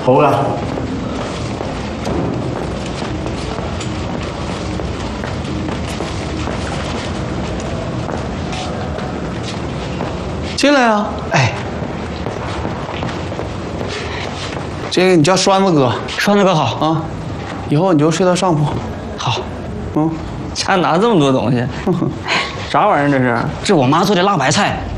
头来。进来啊！哎，这个你叫栓子哥， 栓子哥好啊，以后你就睡到上铺。 好， 嗯， 家拿这么多东西，啥玩意儿这是？这我妈做的辣白菜，